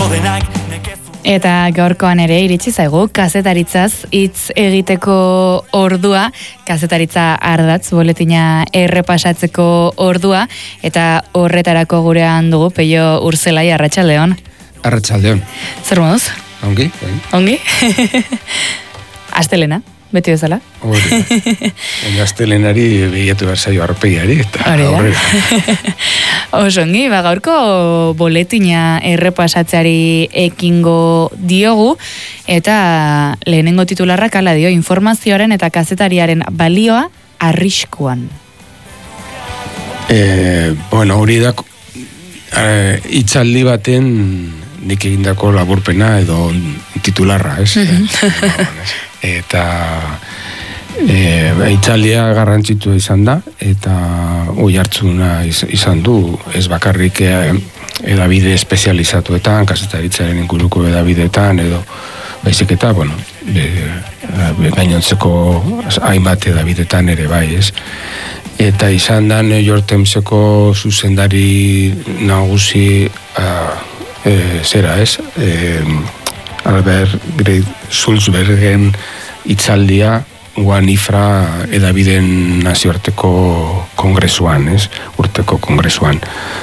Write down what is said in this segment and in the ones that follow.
Eta gaurkoan ere iritsi zaigu kazetaritzaz hitz egiteko ordua, kazetaritza ardatz boletina errepasatzeko ordua, eta horretarako gurean dugu Peio Urzelai. Arratsaldeon. Arratsaldeon. Zer moduz? Ongi? Ongi? Astelena, beti bezala? Hori. Astelenari behiatu berzaio arpeiari eta aurrera. Osongi, gaurko boletina errepasatzeari ekingo diogu, eta lehenengo titularrak hala dio, informazioaren eta kazetariaren balioa arriskuan. Hori da hitzaldi baten nik egindako laburpena edo titularra, ez? Eta hitzaldia garrantzitua izan da, eta oihartzuna izan du, ez bakarrik edabide espezializatuetan, kazetaritzaren inguruko edabideetan, edo baizik eta, gainontzeko hainbat edabideetan ere bai, ez? Eta izan da New York Timeseko zuzendari nagusi zera, ez? Albert Grey Sulzbergen hitzaldia Ifra edabideen nazioarteko kongresuan, ez? Urteko kongresuan.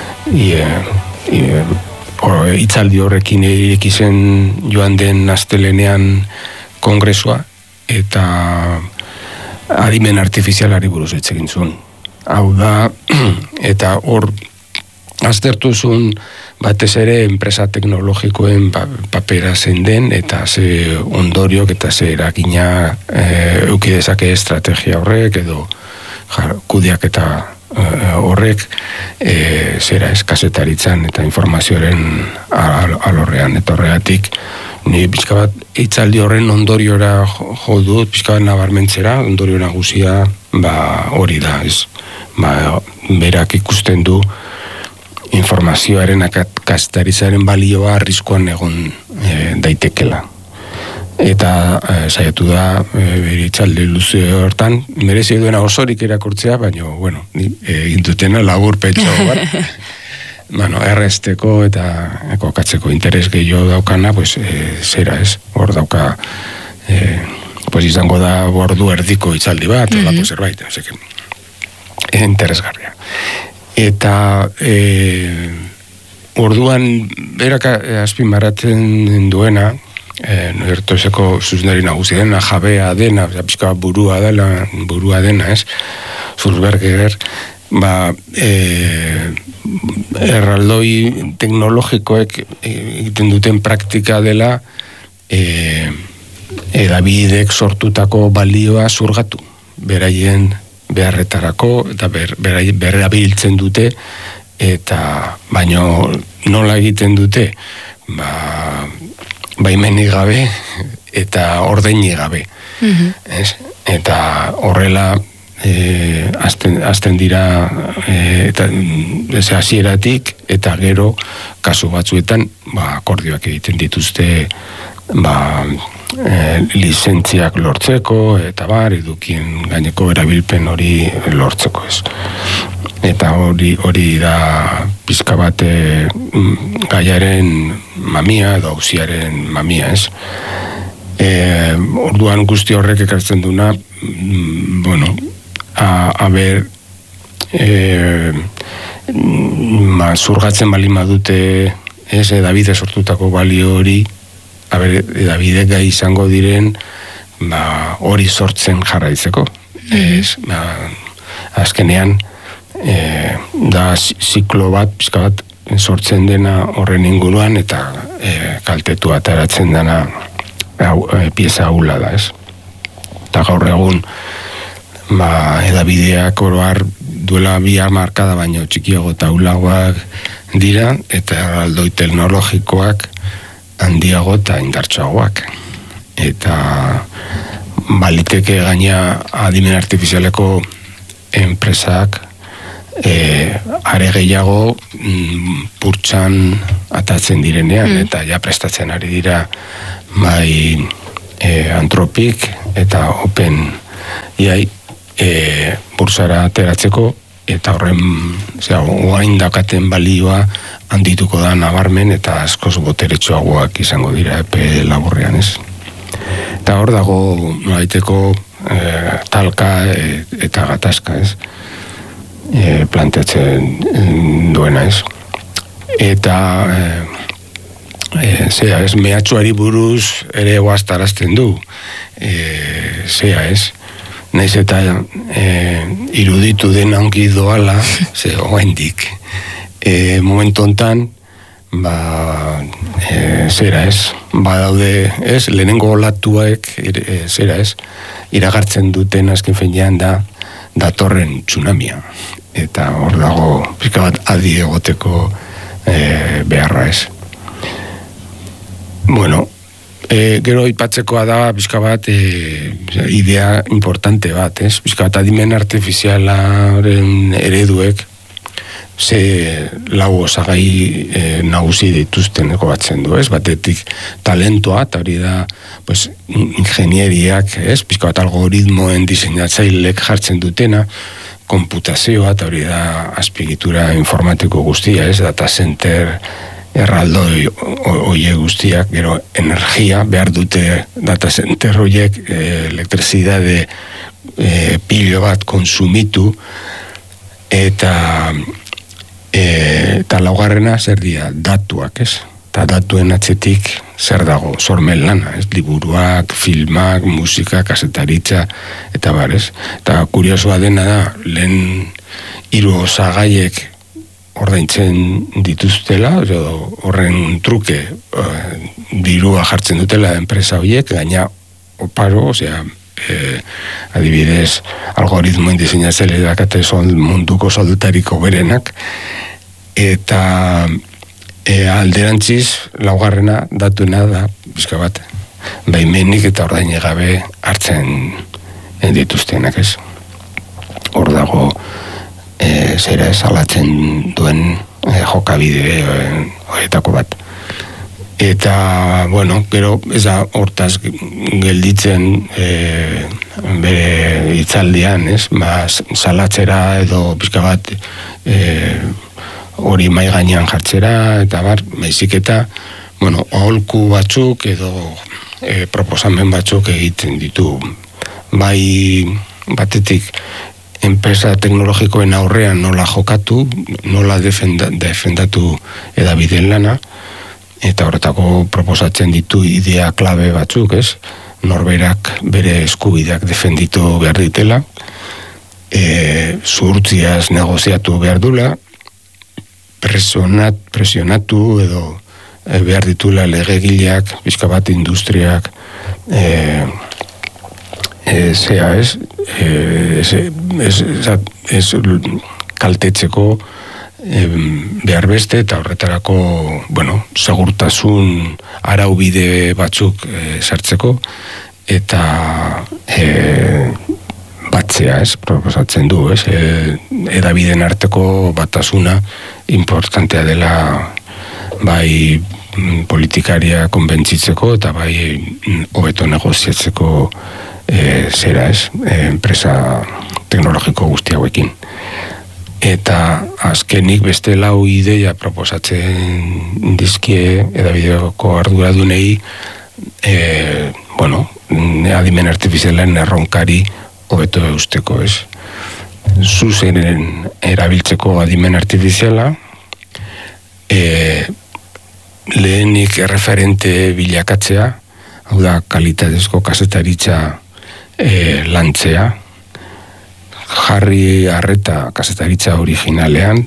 Hitzaldi horrekin ireki zen joan den astelenean kongresua, eta adimen artifizialari buruz hitz egin zuen. Hau da, eta hor aztertu zuen batez ere enpresa teknologikoen papera zein den, eta ze ondoriok eta ze eragina eukidezake estrategia horrek, edo kudeak eta horrek zera kazetaritzan eta informazioaren alorrean. Eta horregatik, ni pixka bat hitzaldi horren ondoriora jo dut, pixka bat nabarmentzera, ondorio nagusia hori da, ez? Berak ikusten du informazioaren kazetaritzaren balioa arriskuan egon daitekela. Eta saiatu da hitzaldi luze hortan, merezi duena osorik irakurtzea, baina, egin dutena laburpetxo bat. Erresteko eta kokatzeko interes gehiago daukana, zera ez, hor dauka, izango da ordu erdiko hitzaldi bat, olako zerbait, interesgarria. Eta orduan berak azpimarratzen duena, Noertoseko zuzendari nagusi dena, jabea dena, pixka burua dena, ez? Sulzberger, erraldoi teknologikoek egiten duten praktika dela edabidek sortutako balioa zurgatu, beraien beharretarako, eta berrabiltzen dute, eta baino nola egiten dute, baimenik gabe eta ordeini gabe. Eta horrela azten dira eta hasieratik, eta gero kasu batzuetan akordioak egiten dituzte lizentziak lortzeko, eta edukien gaineko erabilpen hori lortzeko, ez. Eta hori da pizka bat gaiaren mamia edo auziaren mamia, ez. Orduan guzti horrek ekartzen duna, zurgatzen bali madute, ez, edabide sortutako balio hori, edabide gai izango diren, hori sortzen jarraitzeko. Azkenean, da ziklo bat, pizka bat, sortzen dena horren inguruan, eta kaltetu ateratzen dena pieza hula da, ez. Eta gaur egun, edabideak oroar duela 2 hamarkada baino txikiago eta hulagoak dira, eta aldoi teknologikoak handiago eta indartsuagoak. Eta baliteke gaina adimen artifizialeko enpresak are gehiago purtsan atatzen direnean, eta ja prestatzen ari dira Anthropic eta Open AI bursara ateratzeko, eta horren oain dakaten balioa handituko da nabarmen eta askoz boteretsuagoak izango dira epe laburrean, ez? Eta hor dago nolaiteko talka eta gatazka, ez? Planteatzen duena, ez? Eta ez, mehatxuari buruz ere oaztarazten du. Ez? Naiz eta iruditu dena ongi doala, oendik. Momentu hontan, ez? Badaude, ez? Lehenengo olatuak, ez? Iragartzen duten azken finean da datorren tsunamia. Eta hor dago, pixka bat adi egoteko beharra, ez? Bueno, gero ipatzekoa da pixka bat idea importante bat, ez? Pixka bat adimen artifizialaren ereduek ze lau osagai nagusi dituzteneko batzen du, ez? Batetik talentoa, eta hori da pues, ingenieriak, ez? Pixka bat algoritmoen diseinatzailek jartzen dutena, konputazioa, eta hori da azpiegitura informatiko guztia, ez? Data center, erraldoi oie guztiak, gero energia behar dute data center oiek elektrizidade pilo bat konsumitu, eta laugarrena zer dira datuak, ez? Eta datuen atzetik zer dago, sormen lana, ez? Liburuak, filmak, musika, kasetaritza, eta barez. Eta kuriosoa dena da, lehen 3 osagaiek ordaintzen dituztela, horren truke dirua jartzen dutela enpresa horiek, gaina oparo, adibidez, algoritmoen diseinatzaile dakate munduko soldutariko berenak, eta alderantziz, laugarrena datuena da, bizka bat, baimenik eta ordaine gabe hartzen dituztenak, ez? Hor dago, salatzen duen jokabide horietako bat. Eta, bueno, gero ez da hortaz gelditzen bere hitzaldian, ez? Salatzera edo pixka bat hori mai gainean jartzera, eta baizik eta, bueno, aholku batzuk edo proposamen batzuk egiten ditu. Bai batetik enpresa teknologikoen aurrean nola jokatu, nola defendatu edabideen lana, eta horretako proposatzen ditu idea klabe batzuk, ez? Norberak bere eskubideak defenditu behar ditela, zuhurtziaz negoziatu behar dula, presionatu edo behar ditula legegileak, pixka bat industriak, ez kaltetzeko behar beste, eta horretarako, bueno, segurtasun araubide batzuk sartzeko, eta batzea, ez, proposatzen du, ez, edabideen arteko batasuna importantea dela bai politikaria konbentzitzeko, eta bai hobeto negoziatzeko enpresa teknologiko guzti hauekin. Eta azkenik beste 4 ideia proposatzen dizkie edabideoko arduradunei adimen artifizialen erronkari hobeto eusteko, ez? Zuzenen erabiltzeko adimen artifiziala, lehenik erreferente bilakatzea, hau da kalitatezko kazetaritza lantzea, jarri arreta kazetaritza originalean,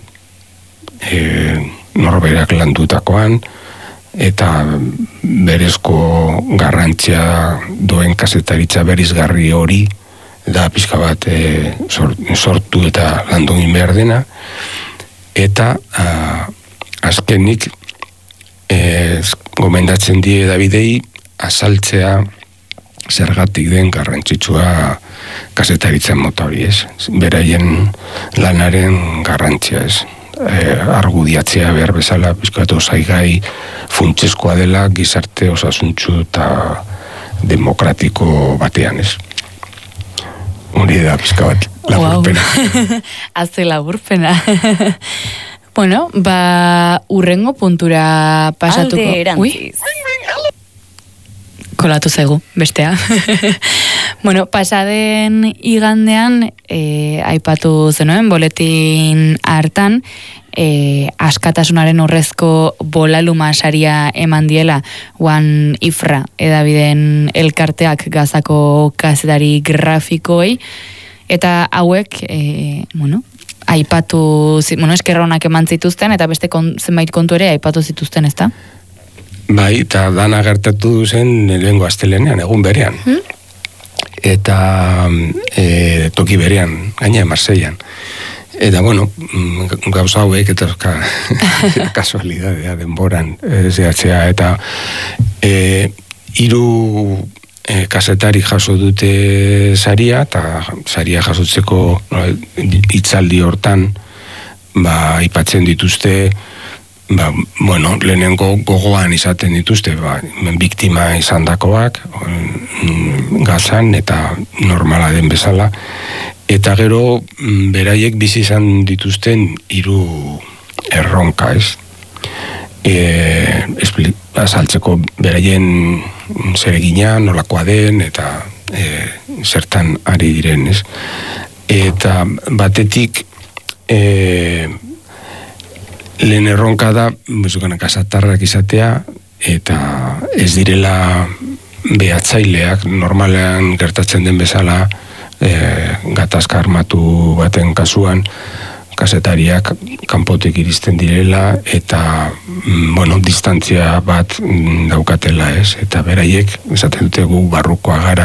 norberak landutakoan, eta berezko garrantzia duen kazetaritza berizgarri hori, da pixka bat sortu eta landu egin behar dena, eta azkenik gomendatzen die edabidei azaltzea zergatik den garrantzitsua kazetaritzen mota hori, ez? Beraien lanaren garrantzia, ez? Argudiatzea behar bezala pizkatu zaigai funtsezkoa dela gizarte osasuntsu eta demokratiko batean, ez? Hori da pizka bat laburpena. Azte laburpena. Bueno, urrengo puntura pasatuko. Alde erantziz. Kolatu zaigu, bestea. Bueno, pasaden igandean, aipatu zenuen, boletin hartan, askatasunaren urrezko bolaluma saria eman diela One Ifra edabideen elkarteak Gazako kazetari grafikoei, eta hauek, aipatu, eskerra honak eman zituzten, eta beste zenbait kontu ere aipatu zituzten, ezta? Bai, eta dana gertatu zen lehengo astelenean, egun berean. Eta toki berean, gaina Marseillan. Eta, gauza hauek, eta kasualidadea denboran zehatzea, eta hiru kazetari jaso dute saria, eta saria jasotzeko hitzaldi hortan, aipatzen dituzte, lehenengo gogoan izaten dituzte, biktima izandakoak, Gazan, eta normala den bezala, eta gero beraiek bizi izan dituzten hiru erronka, ez? Azaltzeko beraien zeregina, nolakoa den, eta zertan ari diren, ez? Eta batetik lehen erronka da, kasatarrak izatea, eta ez direla behatzaileak, normalean gertatzen den bezala, gatazka armatu baten kasuan, kasetariak kanpotik iristen direla, eta, distantzia bat daukatela, ez? Eta beraiek, esaten dute gu barrukoa gara,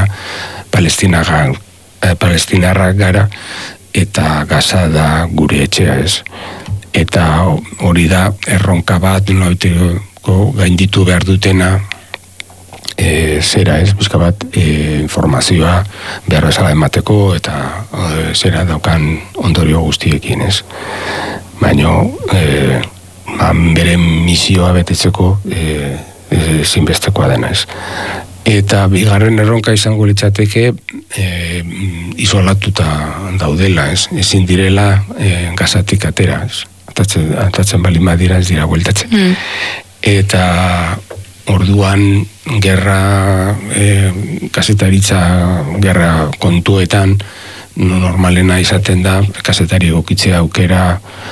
palestinarrak gara, eta Gaza da gure etxea, ez? Eta hori da erronka bat, gainditu behar dutena, zera ez, bizka bat informazioa behar bezala emateko, eta zera daukan ondorio guztiekin, ez. Baina, bere misioa betetzeko zinbestekoa dena, ez. Eta bigarren erronka izango litzateke isolatuta daudela, ez. Ezin direla Gazatik atera, ez. Atatzen balima dira, ez dira bueltatzen. Eta orduan gerra, kazetaritza gerra kontuetan, normalena izaten da, kazetari egokitzea aukera,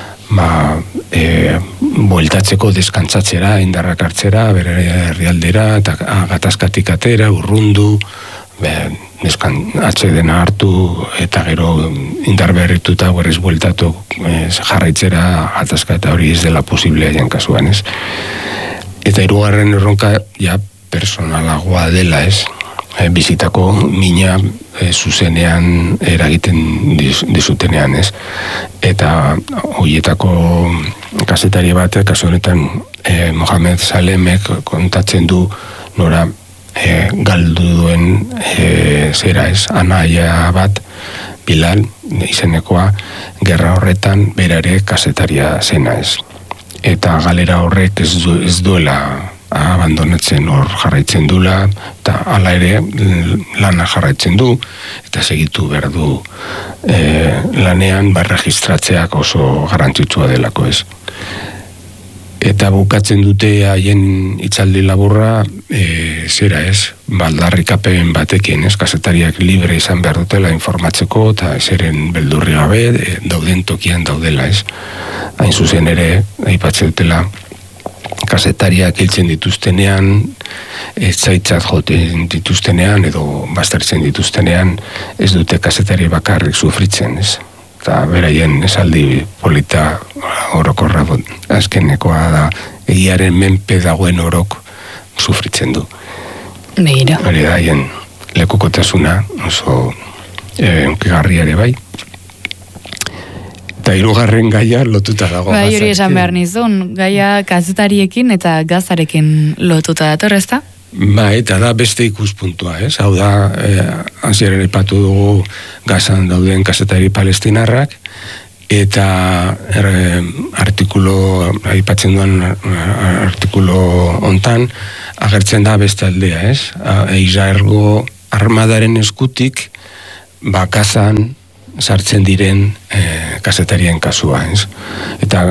bueltatzeko deskantzatzera, indarrak hartzera, bere herrialdera, eta gatazkatik atera, urrundu, atsedena hartu, eta gero indar berrituta, berriz bueltatu jarraitzera, gatazka eta hori ez dela posible haien kasuan, ez? Eta hirugarren erronka, personalagoa dela, ez? Bizitako mina zuzenean eragiten dizutenean, ez? Eta horietako kazetari batek, kasu honetan Mohamed Salemek kontatzen du nora galdu duen zera, ez? Anaia bat, Bilal, izenekoa, gerra horretan berare kazetaria zena, ez? Eta galera horrek ez duela abandonatzen, hor jarraitzen dula, eta hala ere lana jarraitzen du, eta segitu behar du lanean, registratzeak oso garrantzitsua delako, ez. Eta bukatzen dute haien hitzaldi laburra, zera ez, baldarrikapen batekin, ez, kazetariak libre izan behar dutela informatzeko, eta zeren beldurri gabe, dauden tokian daudela, ez. Hain zuzen ere, aipatzen dutela, kazetariak hiltzen dituztenean, zaitzat joten dituztenean, edo baztertzen dituztenean, ez dute kazetari bakarrik sufritzen, ez. Eta beraien esaldi polita orokorra azkenekoa da, egiaren menpe dagoen orok sufritzen du. Begira. Hori da, haien lekukotasuna oso unkigarria ere bai. Eta hirugarren gaia lotuta dago. Bai, hori esan behar nizun, gaia kazetariekin eta Gazarekin lotuta dator, ezta? Ba, eta da beste ikuspuntua, ez? Hau da, hasieran aipatu dugu Gazan dauden kazetari palestinarrak, eta aipatzen duen artikulo hontan, agertzen da beste aldea, ez? Israelgo armadaren eskutik, Gazan sartzen diren kazetarien kasua, ez? Eta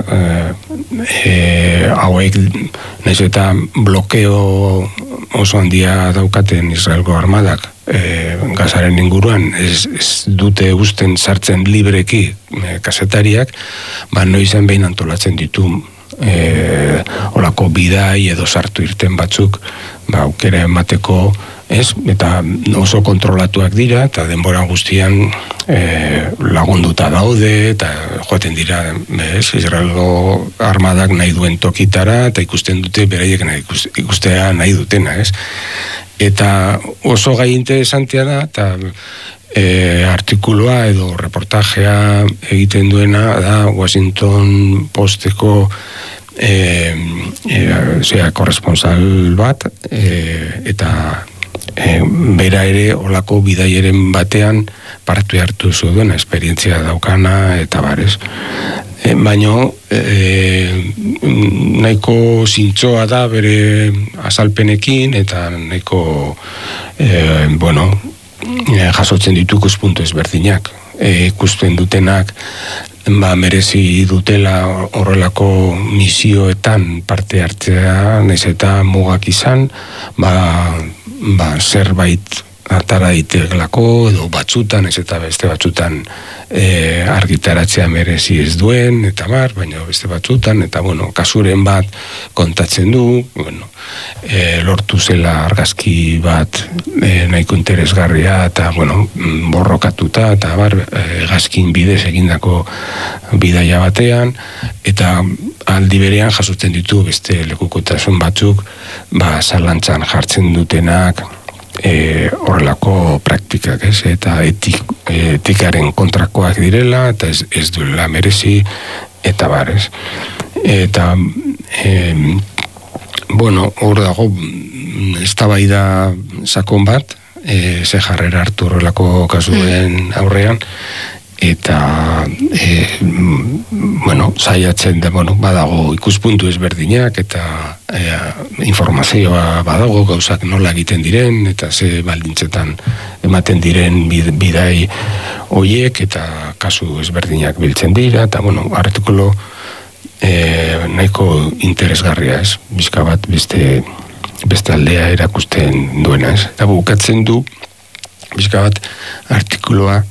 hauek, nahiz eta blokeo oso handia daukaten Israelgo armadak Gazaren inguruan, ez dute usten sartzen libreki kazetariak, noizen behin antolatzen ditu olako bidai edo sartu irten batzuk, aukera emateko, ez? Eta oso kontrolatuak dira, eta denbora guztian lagunduta daude, eta joaten dira, Israelgo armadak nahi duen tokitara, eta ikusten dute beraiek ikustea nahi dutena, ez? Eta oso gai interesantea da, eta artikulua edo reportajea egiten duena da Washington Posteko korresponsal bat, eta bera ere olako bidaieren batean parte hartu zuen, esperientzia daukana eta barez. Baina nahiko zintzoa da bere azalpenekin eta nahiko jasotzen ditu ikuspuntu ezberdinak. Ikusten dutenak merezi dutela horrelako misioetan parte hartzea, nahiz eta mugak izan, zerbait atara diteglako, edo batzutan, ez eta beste batzutan argitaratzea merezi ez duen, eta baina beste batzutan, eta kasuren bat kontatzen du, lortu zela argazki bat nahiko interesgarria, eta borrokatuta, eta hegazkin bidez egindako bidaia batean, eta aldi berean jasotzen ditu beste lekukotasun batzuk, zalantzan jartzen dutenak, horrelako praktikak, ez? Eta etikaren kontrakoak direla, eta ez duela merezi, eta barez. Eta, hor dago, eztabaida sakon bat, ze jarrera hartu horrelako kasuen aurrean, eta saiatzen da, badago ikuspuntu ezberdinak, eta informazioa badago, gauzak nola egiten diren, eta ze baldintzetan ematen diren bidai hoiek, eta kasu ezberdinak biltzen dira, eta artikulu nahiko interesgarria, ez? Bizka bat beste aldea erakusten duena, ez? Eta bukatzen du, bizka bat artikulua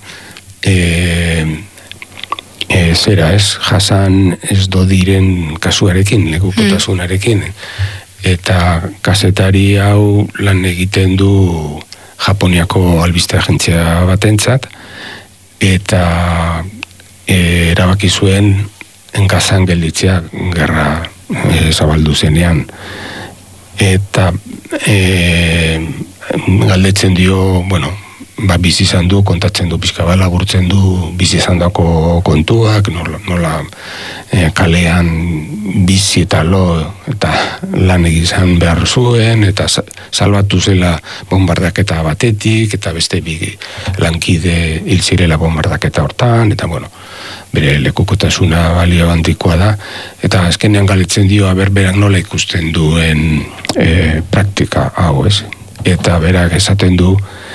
zera, ez? Jasan ez dodiren kasuarekin, lekukotasunarekin, eta kazetari hau lan egiten du Japoniako albiste agentzia batentzat, eta erabaki zuen Gazan gelditzea gerra zabaldu zenean, eta galdetzen dio, bizi izan du, kontatzen du pixka bat, laburtzen du bizi izan dako kontuak, nola kalean bizi eta eta lan egizan behar zuen, eta salbatu zela bombardaketa batetik, eta beste bi lankide hil zirela bombardaketa hortan, eta bere lekukotasuna balio handikoa da, eta azkenean galdetzen dio, berak nola ikusten duen praktika hau, ez? Eta berak esaten du,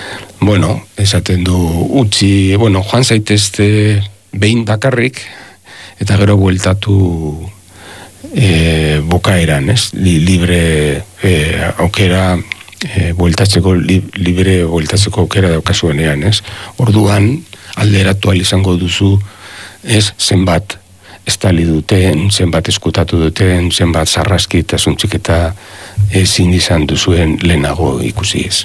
utzi, joan zaitezte behin bakarrik, eta gero bueltatu bukaeran, ez? Libre aukera bueltatzeko, libre bueltatzeko aukera daukasuenean, ez? Orduan, alderatu izango duzu, ez? Zenbat estali duten, zenbat eskutatu duten, zenbat sarraski eta zuntxiketa ezin izan duzuen lehenago ikusi, ez?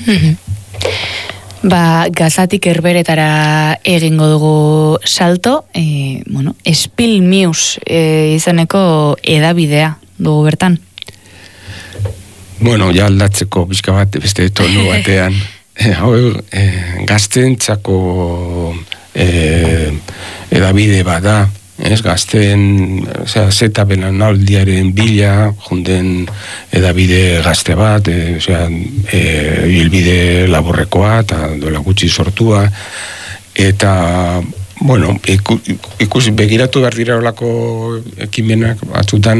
Gazatik Herberetara egingo dugu salto, Spill News izaneko edabidea dugu bertan. Ja aldatzeko bizka bat, beste tonu batean. Gaztentzako edabide bada, ez, gazten, zeta belanaldiaren bila, junden edabide gazte bat, hilbide laborrekoa, eta dola gutxi sortua, eta, ikusi begiratu behar dira olako ekimenak, batzutan,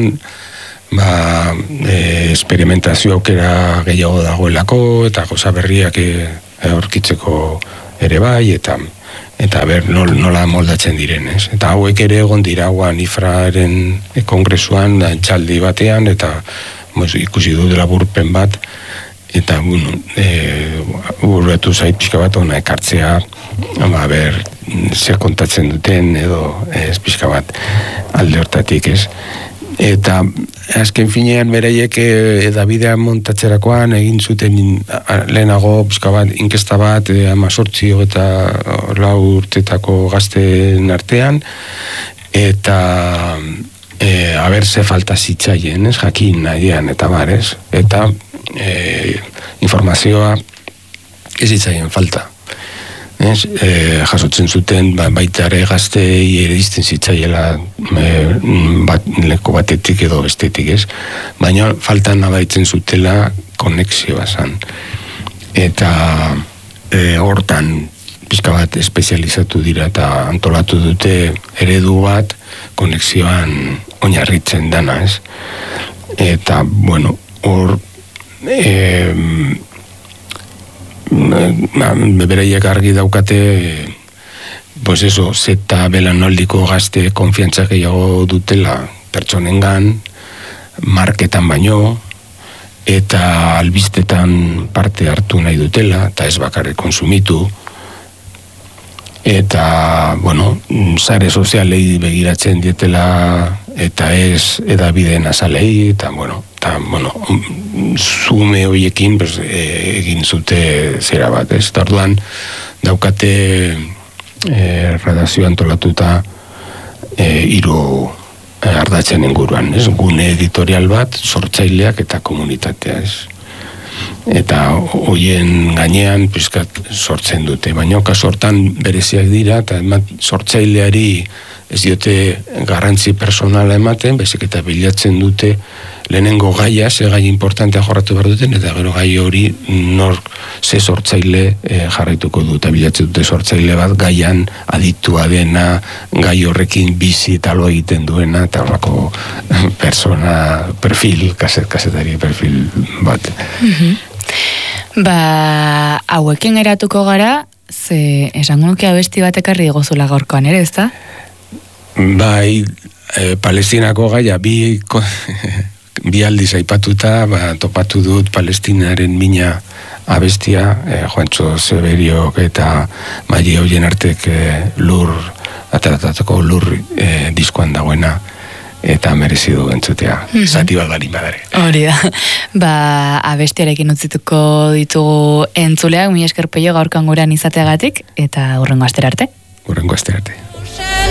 esperimentazio aukera gehiago dagoelako, eta goza berriak aurkitzeko ere bai, eta eta nola moldatzen diren, ez? Eta hauek ere egon dira Ifraren kongresuan, txaldi batean, eta ikusi dut laburpen bat, eta burbetu zait pixka bat ona ekartzea, zer kontatzen duten, edo ez pixka bat alde hortatik, ez? Eta azken finean bereiek Davidea montatzerakoan egin zuten lehenago pixka bat inkesta bat 18 eta 4 urtetako gazten artean, eta ze falta zitzaien, ez, jakin nahian eta barez, eta informazioa ez zitzaien falta. Jasotzen zuten baita ere gaztei ere izten zitzaiela leko batetik edo bestetik, ez? Baina faltan nabaitzen zutela konexioa zan. Eta hortan pizka bat espezializatu dira eta antolatu dute eredu bat konexioan oinarritzen dana, ez? Eta, bueno, hor bereiek argi daukate pues eso, zeta belanoldiko gazte konfiantza gehiago dutela pertsonengan, marketan baino, eta albistetan parte hartu nahi dutela, eta ez bakarrik konsumitu, eta, bueno, sare sozialei begiratzen dietela, eta ez edabideen azalei, eta, bueno, zume horiekin egin zute zera bat, ez? Eta orduan daukate redazio antolatuta 3 ardatzen inguruan, ez? Gune editorial bat, sortzaileak eta komunitatea, ez? Eta hoien gainean pizkat sortzen dute, baina kasu hortan bereziak dira, eta sortzaileari ez diote garrantzi personala ematen, bezik eta bilatzen dute lehenengo gaia, ze gai importantea jorratu behar duten, eta gero gai hori ze sortzaile jarraituko du, eta bilatzen dute sortzaile bat gaian aditua dena, gai horrekin bizi eta lo egiten duena, eta horrako persona, perfil, kasetari perfil bat. Hauekin eratuko gara, ze esango nuke abesti bat ekarri gozula gaurkoan ere, ez da? Bai, Palestinako gaia bi aldiz aipatuta, topatu dut Palestinaren mina abestia, Juantxo Zeberiok eta Maria Hoien artek ataratako lur diskoan dagoena, eta merezi du entzutea, zati bat bali badare. Hori da, abestiarekin utzituko ditugu entzuleak, mila esker Pello gaurkoan gurean izateagatik, eta hurrengo astera arte. Hurrengo astera arte.